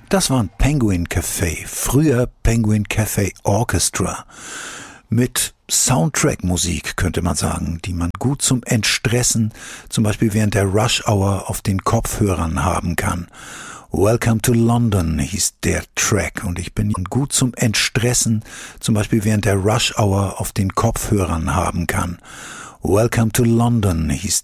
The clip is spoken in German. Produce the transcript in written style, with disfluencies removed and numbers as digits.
Das war ein Penguin Café, früher Penguin Café Orchestra, mit Soundtrack-Musik, könnte man sagen, die man gut zum Entstressen, zum Beispiel während der Rush Hour auf den Kopfhörern haben kann. Welcome to London hieß der Track und ich bin gut zum Entstressen, zum Beispiel während der Rush Hour auf den Kopfhörern haben kann. Welcome to London hieß